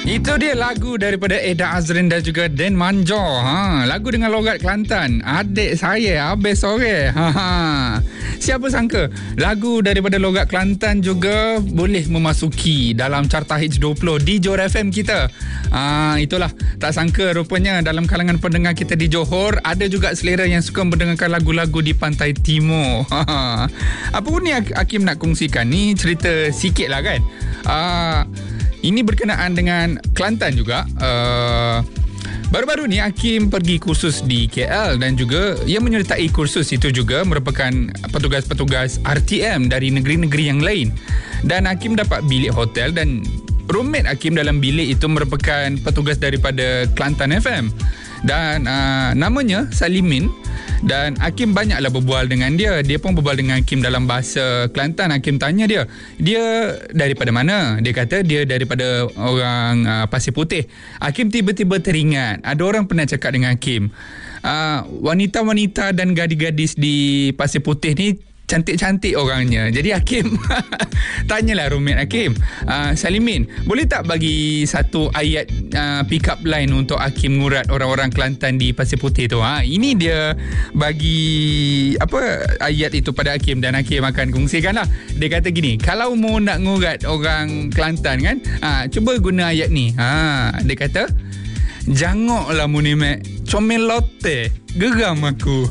Itu dia lagu daripada Eda Azrin dan juga Dan Manjo. Lagu dengan logat Kelantan. Adik saya habis sore. Siapa sangka lagu daripada logat Kelantan juga boleh memasuki dalam carta Hits 20 di Johor FM kita. Itulah, tak sangka rupanya dalam kalangan pendengar kita di Johor ada juga selera yang suka mendengarkan lagu-lagu di Pantai Timur. Apa pun ni Hakim nak kongsikan ni, cerita sikit lah kan. Ini berkenaan dengan Kelantan juga. Baru-baru ni Hakim pergi kursus di KL dan juga ia menyertai kursus itu juga merupakan petugas-petugas RTM dari negeri-negeri yang lain. Dan Hakim dapat bilik hotel dan roommate Hakim dalam bilik itu merupakan petugas daripada Kelantan FM. Dan namanya Salimin. Dan Hakim banyaklah berbual dengan dia. Dia pun berbual dengan Hakim dalam bahasa Kelantan. Hakim tanya dia daripada mana? Dia kata dia daripada orang Pasir Putih. Hakim tiba-tiba teringat ada orang pernah cakap dengan Hakim, wanita-wanita dan gadis-gadis di Pasir Putih ni cantik-cantik orangnya. Jadi Hakim tanyalah roommate Hakim, Salimin, boleh tak bagi satu ayat pick up line untuk Hakim ngurat orang-orang Kelantan di Pasir Putih tu? Ini dia bagi ayat itu pada Hakim dan Hakim akan kongsikan lah. Dia kata gini, kalau mau nak ngurat orang Kelantan kan, cuba guna ayat ni. Dia kata, jangoklah munimek comelote, geram aku.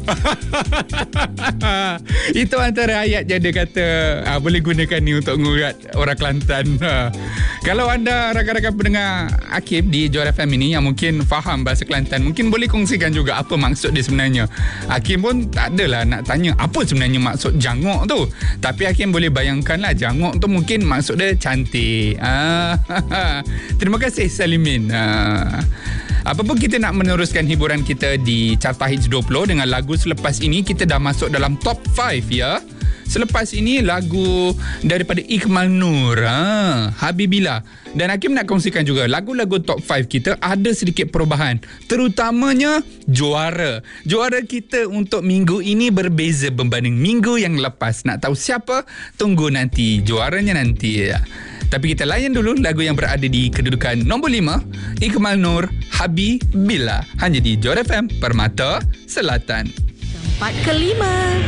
Itu antara ayat yang dia kata boleh gunakan ni untuk ngurat orang Kelantan. Kalau anda rakan-rakan pendengar Hakim di Johor FM ini yang mungkin faham bahasa Kelantan, mungkin boleh kongsikan juga apa maksud dia sebenarnya. Hakim pun tak adalah nak tanya apa sebenarnya maksud jangok tu, tapi Hakim boleh bayangkanlah jangok tu mungkin maksud dia cantik. Terima kasih Salimin. Apapun kita nak meneruskan hiburan kita di Carta Hits 20 dengan lagu selepas ini. Kita dah masuk dalam top 5 ya. Selepas ini lagu daripada Iqmal Nur, Habibillah. Dan Hakim nak kongsikan juga lagu-lagu top 5 kita ada sedikit perubahan, terutamanya juara. Juara kita untuk minggu ini berbeza berbanding minggu yang lepas. Nak tahu siapa? Tunggu nanti juaranya nanti ya. Tapi kita layan dulu lagu yang berada di kedudukan nombor 5, Iqmal Nur, Habibillah, hanya di Johor FM, Permata Selatan. Tempat kelima.